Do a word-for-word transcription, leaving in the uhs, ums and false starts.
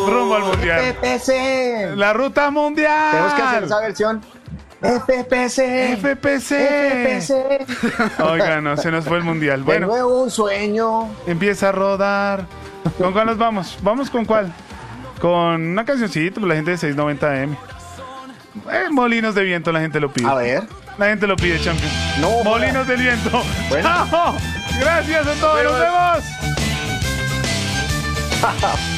Rumbo al mundial. F P C. La ruta mundial. Tenemos que hacer esa versión. F P C. F P C. F P C. Oiga, no, se nos fue el mundial. Bueno. Bueno, De nuevo un sueño. empieza a rodar. ¿Con cuál nos vamos? ¿Vamos con cuál? Con una cancioncita, pues la gente de seiscientos noventa M. Eh, Molinos de viento, la gente lo pide. A ver. La gente lo pide, champion. No, Molinos del viento. Bueno. ¡Chao! Gracias a todos, nos vemos.